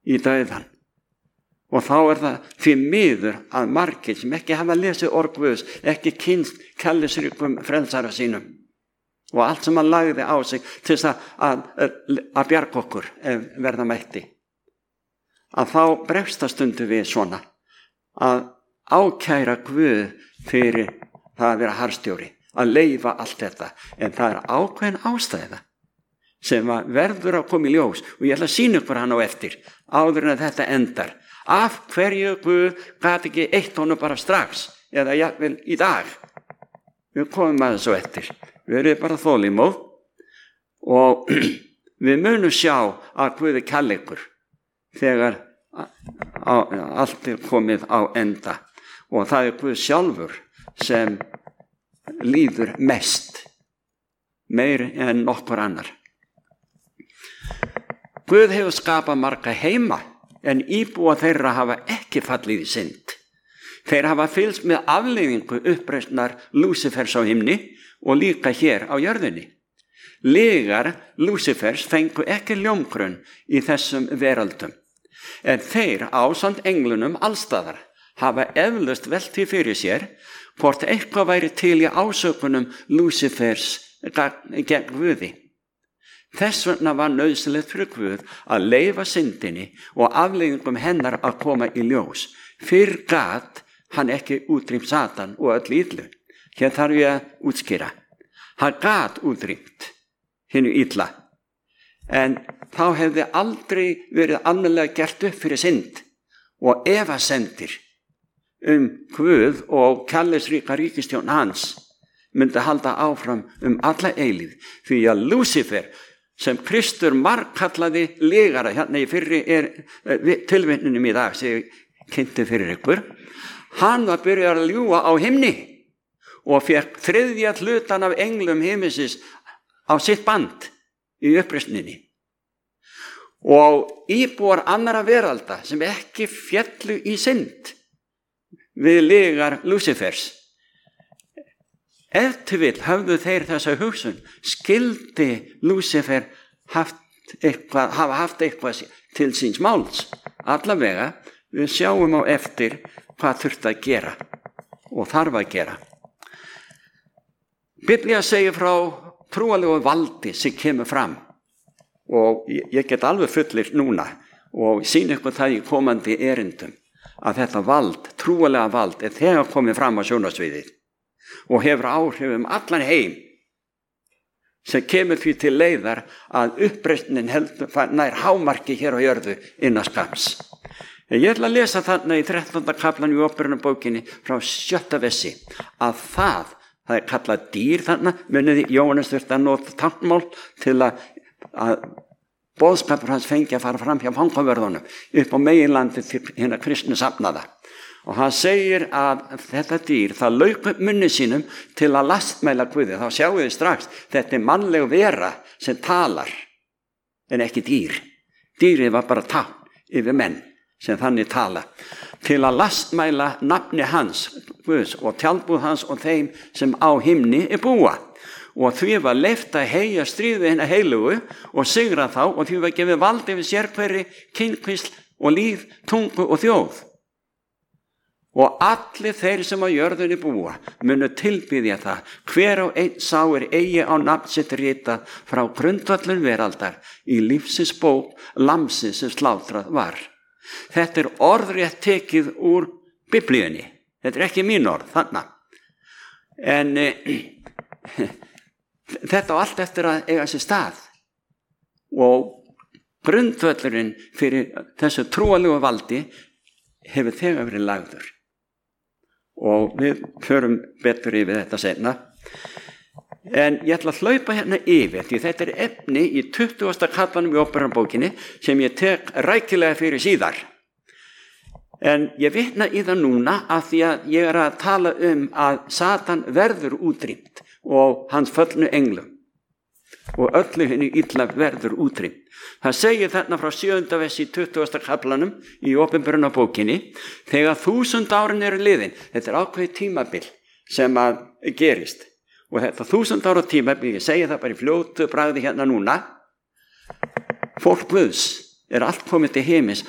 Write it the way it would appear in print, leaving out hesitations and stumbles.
í dauðan. Og þá það því miður að margir sem ekki hafa lesið orð Guðs, ekki kynnst kærleiksríkum frelsara sínum og allt sem hann lagði á sig til þess að bjarga okkur ef verða mætti, að þá bregst það stundu við svona að ákæra Guð fyrir það að vera harðstjóri, að leyfa allt þetta, en það ákveðin ástæða sem verður að koma í ljós, og ég ætla að sýna ykkur hann á eftir áður en að þetta endar. Af hverju Guð gat ekki eitt honum bara strax eða jafnvel í dag? Við komum að þessu eftir. Við erum bara þolinmóð og við munum sjá að Guð kærleikur þegar allt komið á enda, og það Guð sjálfur sem líður mest, meir en nokkur annar. Guð hefur skapað marga heima, en íbúa þeirra hafa ekki fallið í synd. Þeir hafa fylgst með afleiðingu uppreisnar Lúsifers á himni og líka hér á jörðinni. Lygar Lúsifers fengu ekki hljómgrunn í þessum veröldum, en þeir ásamt englunum allstaðar hafa eflaust velt því fyrir sér hvort eitthvað væri til í ásökunum Lúsifers gegn Guði. Þess vegna var nauðsynlegt fyrir Guð að leyfa syndinni og afleiðingum hennar að koma í ljós. Fyrr gat hann ekki útrýmt Satan og öll illu. Hér þarf ég að útskýra. Hann gat útrýmt hinu illa, en þá hefði aldrei verið almennilega gert upp fyrir synd og efasemdir Guð og kærleiksríka ríkisstjórn hans myndi halda áfram alla eilíð, því að Lúsifer, sem Kristur margkallaði lygara, hérna í fyrri tilvitnunum í dag sem ég kynnti fyrir ykkur, hann var byrjað að ljúga á himni og fékk 3. hlutan af englum himmisins á sitt band í uppreisninni. Og íbúar annarra veralda sem ekki féllu í synd við lygar Lúsifers, ef til vill höfðu þeir þessa hugsun, skyldi Lúsifer hafa haft eitthvað til síns máls. Allavega, við sjáum á eftir hvað þurfti að gera og þarf að gera. Biblía segir frá trúalegu valdi sem kemur fram, og ég get alveg fullyrt núna og sýna ykkur það í komandi erindum að þetta vald, trúalega vald, þegar komið fram á sjónarsviðið og hefur áhrif allan heim, sem kemur því til leiðar að uppreisnin nær hámarki hér á jörðu innan skamms. Ég ætla að lesa þarna í 13. kaflan í Óperunarbókinni frá 7. versi að það kallað dýr þarna, muniði Jóhannes þurfti að nota táknmál til að boðskapur hans fengi að fara fram hjá fangavörðunum upp á meginlandi til hinna kristnu safnaða. Og hann segir að þetta dýr, það lauk upp munni sínum til að lastmæla Guði. Þá sjáum við strax, þetta mannleg vera sem talar, en ekki dýr. Dýrið var bara tákn yfir menn sem þannig tala. Til að lastmæla nafni hans, Guðs, og tjaldbúð hans og þeim sem á himni búa. Og því var leyft að heyja stríð við hinna heilugu og sigra þá, og því var gefið vald yfir sérhverri kynkvísl og líf, tungu og þjóð. Og allir þeir sem á jörðunni búa munu tilbiðja það, hver og einn sá eigi á nafn sitt ritað frá grundvöllum veraldar í lífsins bók lamsins sem slátrað var. Þetta orðrétt tekið úr Biblíunni. Þetta ekki mín orð, þarna. En þetta á allt eftir að eiga sér stað. Og grundvöllurinn fyrir þessu trúalegu valdi hefur þegar verið lagður. Og við förum betur yfir þetta seinna. En ég ætla að hlaupa hérna yfir, því þetta efni í 20. kaflanum í Óperunarbókinni sem ég tek rækilega fyrir síðar. En ég vitna í það núna af því að ég að tala að Satan verður útrýmt og hans föllnu englum og öllu henni illa verður útrýmt. Það segir þarna frá 7. versi í 20. kaflanum í Óperunarbókinni, þegar 1000 árin eru liðin, þetta ákveðið tímabil sem að gerist, og þetta 1000 ára tímabil, ég segi það bara í fljótu bragði hérna núna, fólk Guðs allt komið til himins